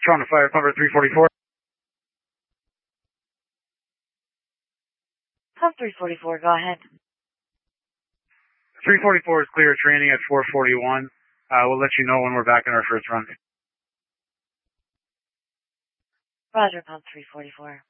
Trying to fire pumper 344. Pump 344, go ahead. 344 is clear training at 441. We'll let you know when we're back in our first run. Roger, pump 344.